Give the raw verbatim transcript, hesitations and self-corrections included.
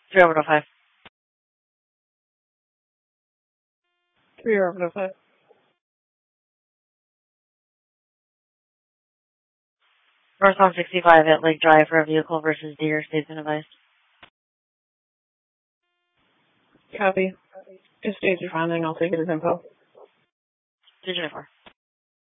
three over to five. three over to five. Northbound sixty-five at Lake Drive for a vehicle versus deer, stays been advised. Copy. If state's responding, I'll take it as info. two four.